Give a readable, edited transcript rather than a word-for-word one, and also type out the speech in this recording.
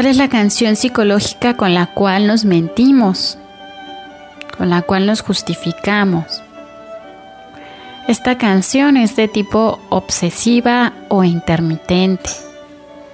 ¿Cuál es la canción psicológica con la cual nos mentimos? Con la cual nos justificamos. Esta canción es de tipo obsesiva o intermitente.